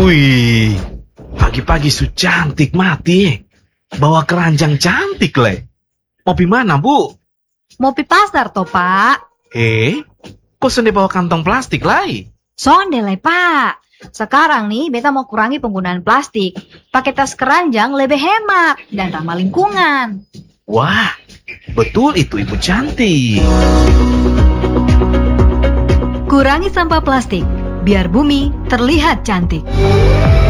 Wih, pagi-pagi su cantik mati. Bawa keranjang cantik, Le. Mau pi mana, Bu? Mau pi pasar toh, Pak? Kok sende bawa kantong plastik, Lai? Sonde lah, Pak. Sekarang nih, beta mau kurangi penggunaan plastik. Pakai tas keranjang lebih hemat dan ramah lingkungan. Wah, betul itu Ibu cantik. Kurangi sampah plastik, biar bumi terlihat cantik.